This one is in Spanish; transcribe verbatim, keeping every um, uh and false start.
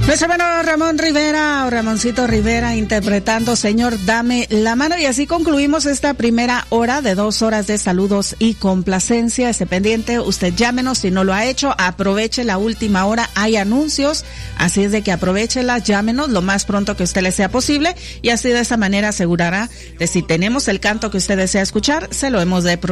Nuestro hermano Ramón Rivera, o Ramoncito Rivera, interpretando Señor, dame la mano. Y así concluimos esta primera hora de dos horas de saludos y complacencia. Esté pendiente, usted llámenos si no lo ha hecho, aproveche la última hora, hay anuncios, así es de que aprovechela, llámenos lo más pronto que usted le sea posible, y así de esa manera asegurará de si tenemos el canto que usted desea escuchar, se lo hemos de